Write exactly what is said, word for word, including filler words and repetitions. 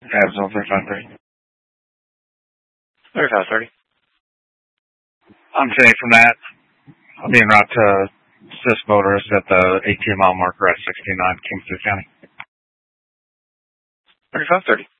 Arizona thirty-five thirty. thirty-five thirty. I'm saying from that, I'll be en route to assist motorists at the eighteen mile marker at sixty-nine Kingsley County. thirty-five thirty.